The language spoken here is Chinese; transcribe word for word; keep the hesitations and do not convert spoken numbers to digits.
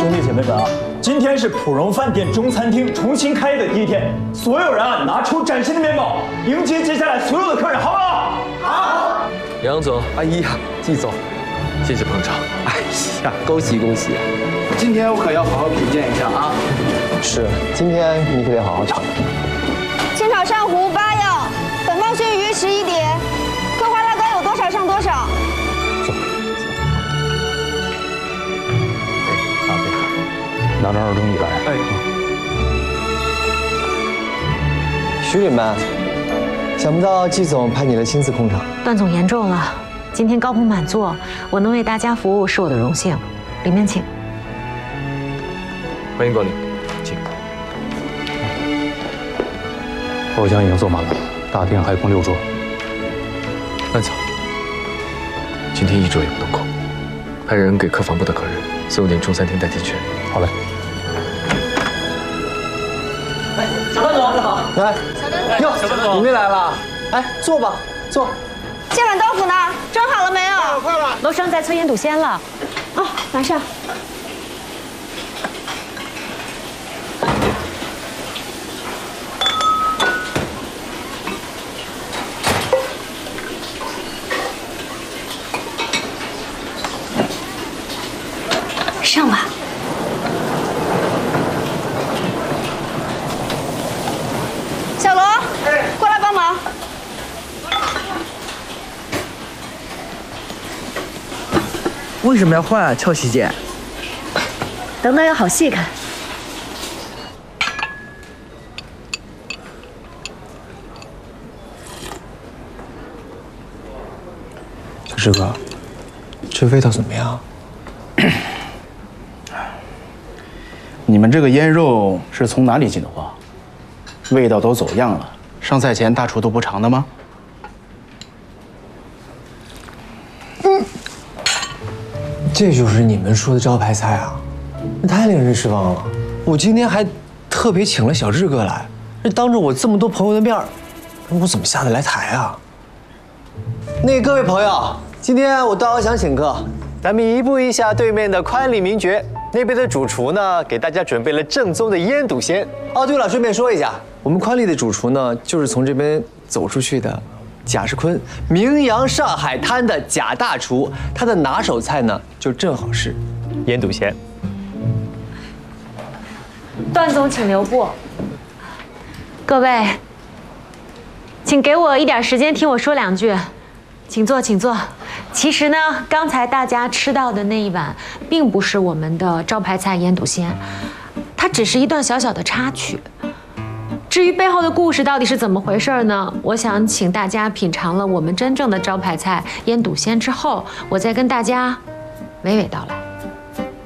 兄弟姐妹们啊，今天是普荣饭店中餐厅重新开业的第一天，所有人啊拿出崭新的面貌，迎接接下来所有的客人，好不好？好。 杨总， 哎呀，季总， 谢谢捧场。 哎呀，恭喜恭喜！ 今天我可要好好品鉴一下啊。 是，今天你可得好好尝尝。 清炒鳝糊八样，本棒熏鱼十一碟，桂花腊肝有多少上多少。 坐。哎，好的。拿张二中椅来。哎。徐允们，想不到季总派你来亲自控场。 段总言重了，今天高朋满座，我能为大家服务是我的荣幸。里面请。 欢迎光临，请。 包厢已经坐满了，大厅还空六桌。 万嫂，今天一桌也不能空，派人给客房部的客人送点中餐厅代金券。 好嘞。 哎，小段总，你好。 来，哟，你们来了。哎，坐吧，坐。 这碗豆腐呢？蒸好了没有？ 快了，快了。 楼上在催腌笃鲜了。 哦，马上。 上吧。 小罗，过来帮忙。 为什么要换啊，俏喜姐？ 等等有好戏看。 小志哥，这味道怎么样？ 你们这个腌肉是从哪里进的货？味道都走样了，上菜前大厨都不尝的吗？ 嗯，这就是你们说的招牌菜啊，那太令人失望了。我今天还特别请了小志哥来，这当着我这么多朋友的面，我怎么下得来台啊？那各位朋友，今天我大老想请客，咱们移步一下对面的宽里名爵。那边的主厨呢，给大家准备了正宗的腌笃鲜。哦，对了，顺便说一下，我们宽利的主厨呢，就是从这边走出去的贾世坤，名扬上海滩的贾大厨。他的拿手菜呢，就正好是腌笃鲜。 段总，请留步。各位，请给我一点时间听我说两句。请坐，请坐。其实呢，刚才大家吃到的那一碗，并不是我们的招牌菜腌笃鲜，它只是一段小小的插曲。至于背后的故事到底是怎么回事呢？我想请大家品尝了我们真正的招牌菜腌笃鲜之后，我再跟大家娓娓道来。